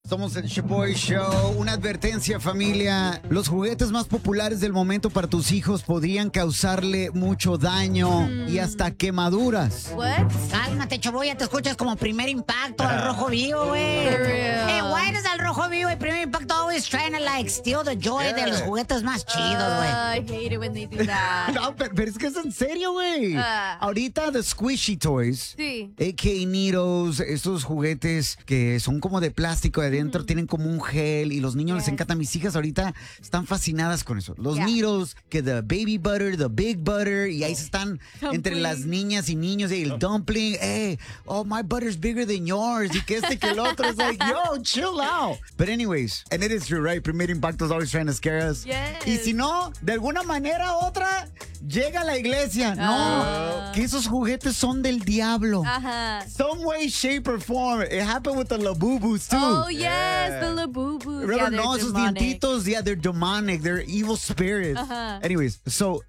Somos el Shaboy Show. Una advertencia, familia. Los juguetes más populares del momento para tus hijos podrían causarle mucho daño y hasta quemaduras. What? Cálmate, Chaboy, ya te escuchas como Primer Impacto al Rojo Vivo, güey. For real. Hey, why does al Rojo Vivo y Primer Impacto always trying to like steal the joy de los juguetes más chidos, güey? I hate it when they do that. No, pero es que es en serio, güey. Ah. Ahorita, the squishy toys, Sí. a.k.a. Needles, estos juguetes que son como de plástico de adentro, tienen como un gel y los niños les Yes. encanta. Mis hijas ahorita están fascinadas con eso. Los Yeah. Needles, que the baby butter, the big butter, y ahí se están entre Dumpling. las niñas y niños, y el dumpling, hey, oh, my butter's bigger than yours, y que que el otro es like, yo, chill out. But anyways, and it is true, right? Primer Impacto is always trying to scare us. Yes. Y si no, de alguna manera u otra, llega a la iglesia. Ah. No, que esos juguetes son del diablo. Ajá. Some way, shape, or form. It happened with the Labubus, too. Oh, yes, the Labubu. Remember, Yeah, they're no, esos demonic. dientitos, yeah, they're demonic. They're evil spirits. Uh-huh. Anyways, so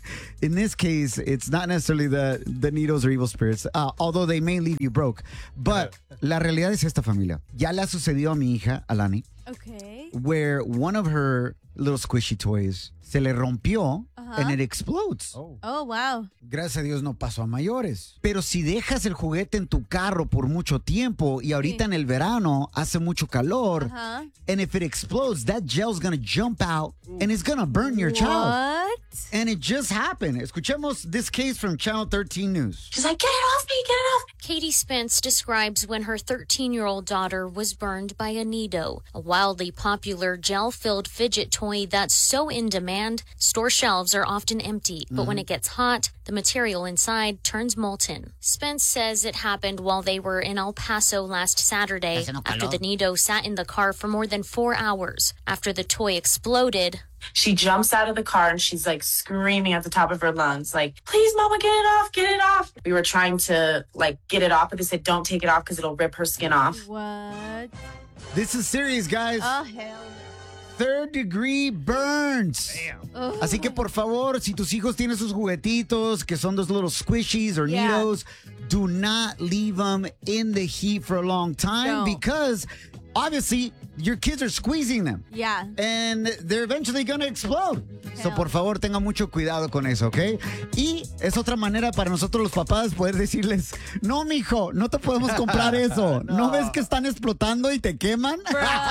in this case, it's not necessarily the needles or evil spirits, although they may leave you broke. But la realidad es esta, familia. Ya le ha sucedido a mi hija, Alani, Okay. where one of her little squishy toys se le rompió and it explodes. Oh, wow. Gracias a Dios no pasó a mayores. Pero si dejas el juguete en tu carro por mucho tiempo y ahorita en el verano hace mucho calor, Ajá. and if it explodes, that gel's gonna jump out and it's gonna burn your child. What? And it just happened. Escuchemos this case from Channel 13 News. She's like, get it off me, get it off. Katie Spence describes when her 13-year-old daughter was burned by a Nido, a wildly popular gel-filled fidget toy that's so in demand, store shelves are often empty. But when it gets hot, the material inside turns molten. Spence says it happened while they were in El Paso last Saturday Hace no after calor. the Nido sat in the car for more than 4 hours. After the toy exploded, She jumps out of the car and she's like screaming at the top of her lungs, like, please, mama, get it off, get it off. We were trying to like get it off, but they said, don't take it off because it'll rip her skin off. What? This is serious, guys. Oh, hell Third-degree burns. no. Así que por favor, si tus hijos tienen sus juguetitos, que son those little squishies or Yeah. Neatos, do not leave them in the heat for a long time No. because obviously your kids are squeezing them. Yeah. And they're eventually gonna explode. So, Hell. por favor, tengan mucho cuidado con eso, ¿ok? Y es otra manera para nosotros los papás poder decirles, no, mijo, no te podemos comprar eso. ¿No ves que están explotando y te queman?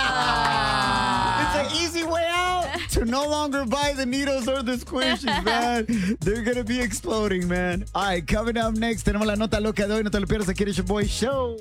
It's an easy way out to no longer buy the needles or the squishies, man. They're gonna be exploding, man. All right, coming up next, tenemos la nota loca de hoy. No te lo pierdas aquí en el Shaboy Show.